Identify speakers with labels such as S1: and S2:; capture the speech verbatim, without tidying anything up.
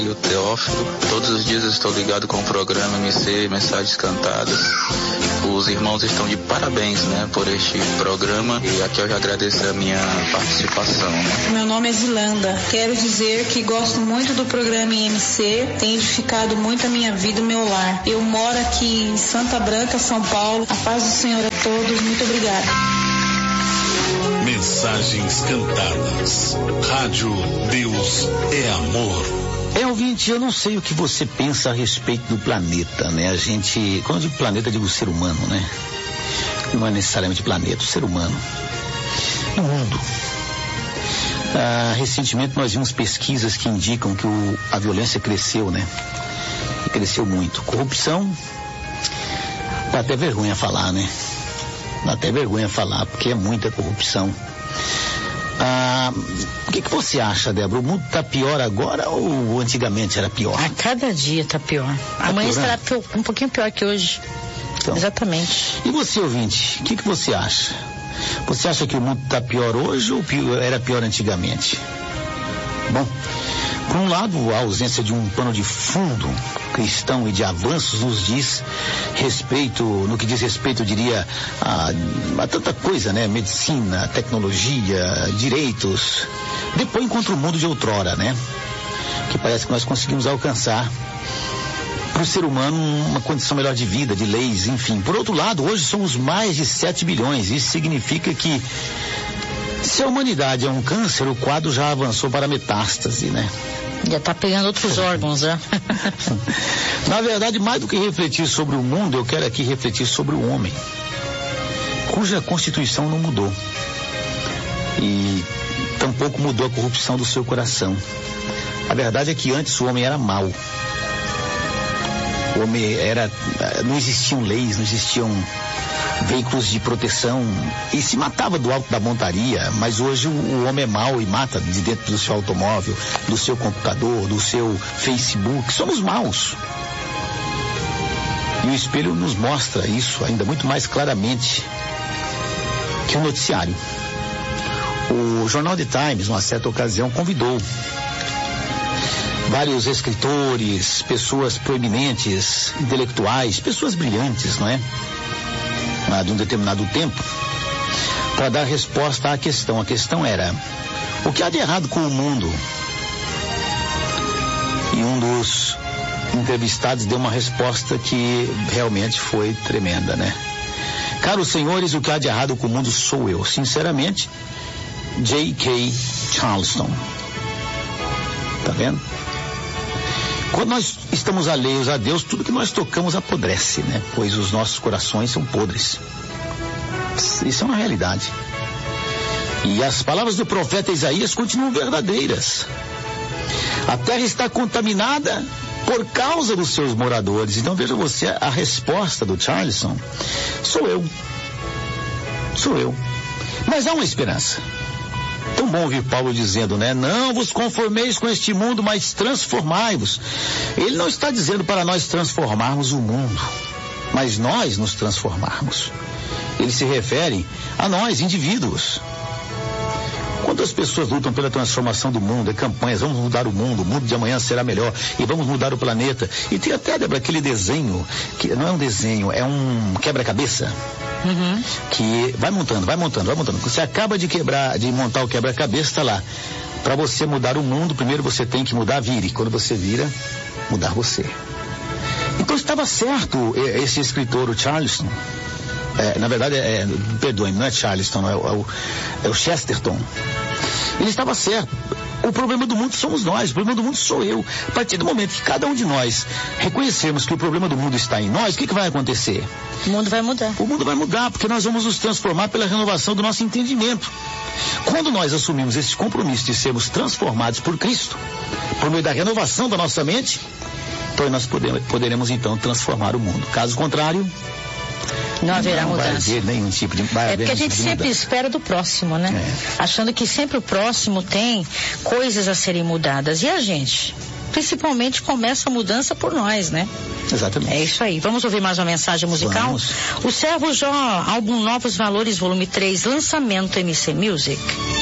S1: O Teófilo, todos os dias estou ligado com o programa M C Mensagens Cantadas. Os irmãos estão de parabéns, né, por este programa, e aqui eu já agradeço a minha participação, né?
S2: Meu nome é Zilanda. Quero dizer que gosto muito do programa M C, tem edificado muito a minha vida e o meu lar. Eu moro aqui em Santa Branca, São Paulo. A paz do Senhor a todos. Muito obrigada.
S3: Mensagens Cantadas. Rádio Deus é Amor.
S4: É, ouvinte, eu não sei o que você pensa a respeito do planeta, né? A gente, quando eu digo planeta, eu digo ser humano, né? Não é necessariamente planeta, o ser humano. No mundo. Ah, recentemente nós vimos pesquisas que indicam que o, a violência cresceu, né? E cresceu muito. Corrupção, dá até vergonha falar, né? Dá até vergonha falar, porque é muita corrupção. Ah, o que, que você acha, Débora? O mundo está pior agora ou antigamente era pior?
S5: A cada dia está pior.
S4: Tá
S5: Amanhã
S4: piorando?
S5: estará um pouquinho pior que hoje.
S4: Então,
S5: exatamente.
S4: E você, ouvinte, o que, que você acha? Você acha que o mundo está pior hoje ou pior, era pior antigamente? Bom, por um lado, a ausência de um pano de fundo cristão e de avanços nos diz respeito, no que diz respeito, eu diria, a, a tanta coisa, né? Medicina, tecnologia, direitos. Depois contra o mundo de outrora, né? Que parece que nós conseguimos alcançar para o ser humano uma condição melhor de vida, de leis, enfim. Por outro lado, hoje somos mais de sete bilhões. Isso significa que se a humanidade é um câncer, o quadro já avançou para a metástase, né?
S5: Já está pegando outros órgãos, né?
S4: Na verdade, mais do que refletir sobre o mundo, eu quero aqui refletir sobre o homem, cuja constituição não mudou. E tampouco mudou a corrupção do seu coração. A verdade é que antes o homem era mau. O homem era... Não existiam leis, não existiam veículos de proteção e se matava do alto da montaria, mas hoje o, o homem é mau e mata de dentro do seu automóvel, do seu computador, do seu Facebook. Somos maus. E o espelho nos mostra isso ainda muito mais claramente que o noticiário. O jornal The Times, numa certa ocasião, convidou vários escritores, pessoas proeminentes, intelectuais, pessoas brilhantes, não é? De um determinado tempo, para dar resposta à questão. A questão era: o que há de errado com o mundo? E um dos entrevistados deu uma resposta que realmente foi tremenda, né? Caros senhores, o que há de errado com o mundo sou eu. Sinceramente, J K Charleston. Tá vendo? Quando nós estamos alheios a Deus, tudo que nós tocamos apodrece, né? Pois os nossos corações são podres. Isso é uma realidade. E as palavras do profeta Isaías continuam verdadeiras. A terra está contaminada por causa dos seus moradores. Então veja você, a resposta do Charleston: sou eu. Sou eu. Mas há uma esperança. Tão bom ouvir Paulo dizendo, né? Não vos conformeis com este mundo, mas transformai-vos. Ele não está dizendo para nós transformarmos o mundo, mas nós nos transformarmos. Ele se refere a nós, indivíduos. Quantas pessoas lutam pela transformação do mundo, é campanhas, vamos mudar o mundo, o mundo de amanhã será melhor, e vamos mudar o planeta. E tem até, Débora, aquele desenho, que não é um desenho, é um quebra-cabeça. Uhum. Que vai montando, vai montando, vai montando. Você acaba de quebrar, de montar o quebra-cabeça, está lá. Para você mudar o mundo, primeiro você tem que mudar, vire. Quando você vira, mudar você. Então estava certo esse escritor, o Charleston. É, na verdade, é, perdoe-me, não é Charleston, é, é, o, é o Chesterton. Ele estava certo. O problema do mundo somos nós, o problema do mundo sou eu. A partir do momento que cada um de nós reconhecermos que o problema do mundo está em nós, o que, que vai acontecer?
S5: O mundo vai mudar.
S4: O mundo vai mudar, porque nós vamos nos transformar pela renovação do nosso entendimento. Quando nós assumimos esse compromisso de sermos transformados por Cristo, por meio da renovação da nossa mente, então nós podemos, poderemos então transformar o mundo. Caso contrário,
S5: não haverá
S4: não
S5: mudança.
S4: Vai haver nenhum tipo de, vai
S5: é porque a gente
S4: tipo
S5: sempre espera do próximo, né? É. Achando que sempre o próximo tem coisas a serem mudadas. E a gente? Principalmente começa a mudança por nós, né?
S4: Exatamente.
S5: É isso aí. Vamos ouvir mais uma mensagem musical?
S4: Vamos.
S5: O Servo Jó, álbum Novos Valores, volume três, lançamento M C Music.